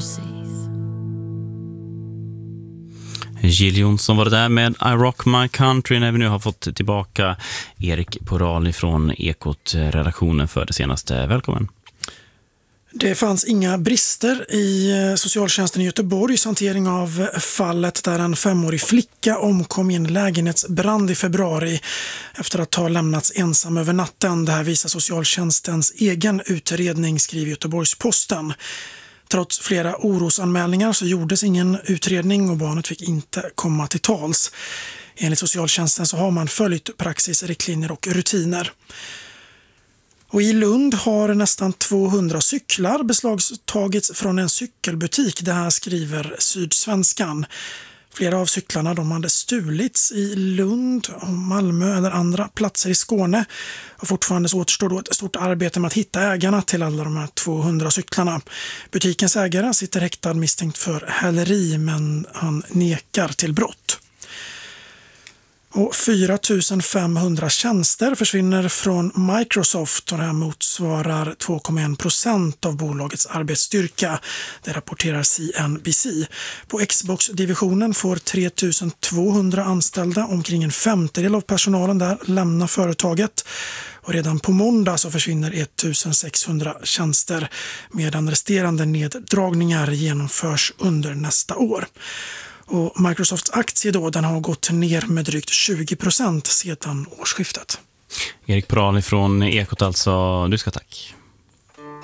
mercies. Jill Johnson var det där med I Rock My Country, när vi nu har fått tillbaka Erik Porali från Ekot-redaktionen för det senaste. Välkommen. Det fanns inga brister i socialtjänsten i Göteborgs hantering av fallet där en 5-årig flicka omkom i en lägenhetsbrand i februari efter att ha lämnats ensam över natten. Det här visar socialtjänstens egen utredning, skriver Göteborgs-Posten. Trots flera orosanmälningar så gjordes ingen utredning och barnet fick inte komma till tals. Enligt socialtjänsten så har man följt praxis, riktlinjer och rutiner. Och i Lund har nästan 200 cyklar beslagtagits från en cykelbutik. Det här skriver Sydsvenskan. Flera av cyklarna de hade stulits i Lund, Malmö eller andra platser i Skåne. Och fortfarande så återstår då ett stort arbete med att hitta ägarna till alla de här 200 cyklarna. Butikens ägare sitter häktad misstänkt för häleri, men han nekar till brott. Och 4 500 tjänster försvinner från Microsoft och det här motsvarar 2,1% av bolagets arbetsstyrka. Det rapporterar CNBC. På Xbox-divisionen får 3 200 anställda, omkring en femtedel av personalen där, lämna företaget. Och redan på måndag så försvinner 1 600 tjänster medan resterande neddragningar genomförs under nästa år. Och Microsofts aktie då, den har gått ner med drygt 20% sedan årsskiftet. Erik Porali från Ekot alltså, du ska tack.